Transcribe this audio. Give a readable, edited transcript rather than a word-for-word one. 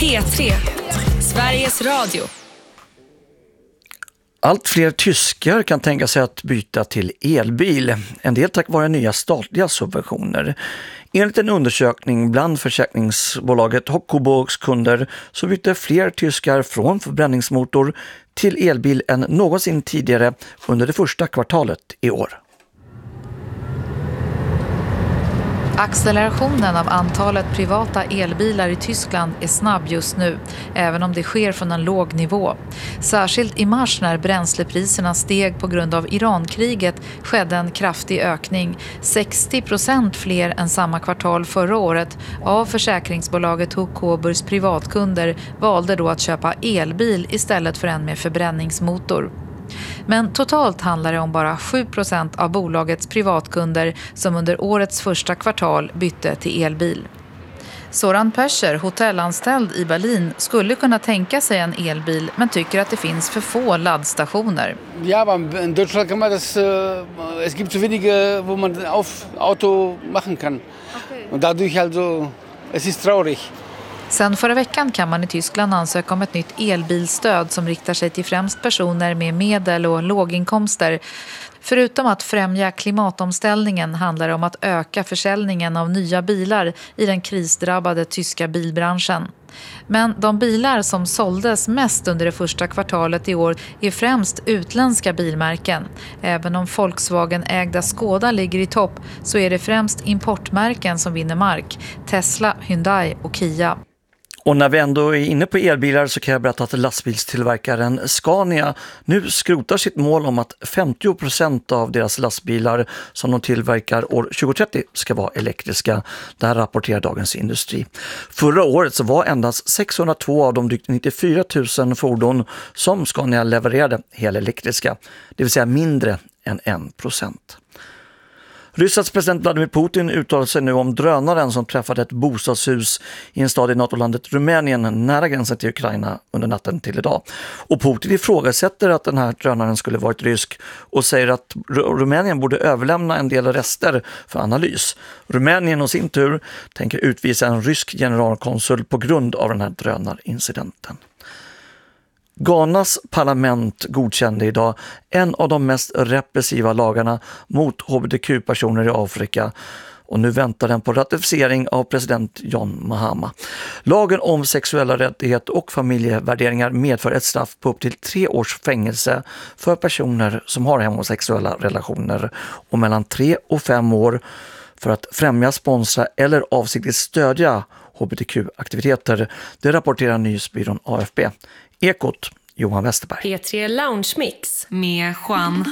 P3, Sveriges Radio. Allt fler tyskar kan tänka sig att byta till elbil, en del tack vare nya statliga subventioner. Enligt en undersökning bland försäkringsbolaget Hochcoburgs kunder så bytte fler tyskar från förbränningsmotor till elbil än någonsin tidigare under det första kvartalet i år. Accelerationen av antalet privata elbilar i Tyskland är snabb just nu, även om det sker från en låg nivå. Särskilt i mars när bränslepriserna steg på grund av Irankriget skedde en kraftig ökning. 60% fler än samma kvartal förra året av försäkringsbolaget Hochcoburgs privatkunder valde då att köpa elbil istället för en med förbränningsmotor. Men totalt handlar det om bara 7% av bolagets privatkunder som under årets första kvartal bytte till elbil. Soran Pescher, hotellanställd i Berlin, skulle kunna tänka sig en elbil men tycker att det finns för få laddstationer. Ja, aber in Deutschland kan man das, es gibt so wenige, wo man auf Auto machen kann. Und dadurch also, es ist traurig. Sen förra veckan kan man i Tyskland ansöka om ett nytt elbilstöd som riktar sig till främst personer med medel- och låginkomster. Förutom att främja klimatomställningen handlar det om att öka försäljningen av nya bilar i den krisdrabbade tyska bilbranschen. Men de bilar som såldes mest under det första kvartalet i år är främst utländska bilmärken. Även om Volkswagen-ägda Skoda ligger i topp så är det främst importmärken som vinner mark. Tesla, Hyundai och Kia. Och när vi ändå är inne på elbilar så kan jag berätta att lastbilstillverkaren Scania nu skrotar sitt mål om att 50% av deras lastbilar som de tillverkar år 2030 ska vara elektriska. Det här rapporterar Dagens Industri. Förra året så var endast 602 av de drygt 94 000 fordon som Scania levererade helelektriska, det vill säga mindre än 1%. Rysslands president Vladimir Putin uttalar sig nu om drönaren som träffade ett bostadshus i en stad i NATO-landet Rumänien nära gränsen till Ukraina under natten till idag. Och Putin ifrågasätter att den här drönaren skulle varit rysk och säger att Rumänien borde överlämna en del rester för analys. Rumänien och sin tur tänker utvisa en rysk generalkonsul på grund av den här drönarincidenten. Ghanas parlament godkände idag en av de mest repressiva lagarna mot hbtq-personer i Afrika och nu väntar den på ratificering av president John Mahama. Lagen om sexuella rättigheter och familjevärderingar medför ett straff på upp till 3 års fängelse för personer som har homosexuella relationer och mellan 3 och 5 år för att främja, sponsra eller avsiktligt stödja hbtq-aktiviteter. Det rapporterar nyhetsbyrån AFP. Ekot, Johan Westerberg. P3 Lounge Mix med Juan